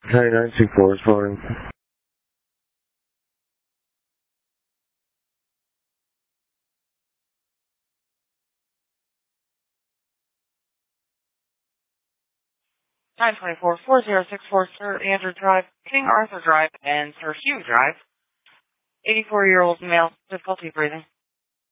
Hey, 924 is calling. 924-4064, Sir Andrew Drive, King Arthur Drive, and Sir Hugh Drive. 84-year-old male, difficulty breathing.